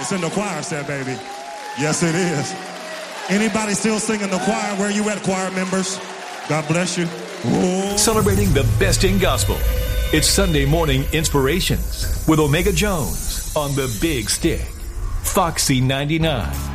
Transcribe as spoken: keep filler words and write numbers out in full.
It's in the choir set, baby. Yes, it is. Anybody still singing the choir? Where you at, choir members? God bless you. Ooh. Celebrating the best in gospel. It's Sunday Morning Inspirations with Omega Jones on the Big Stick. Foxy ninety-nine.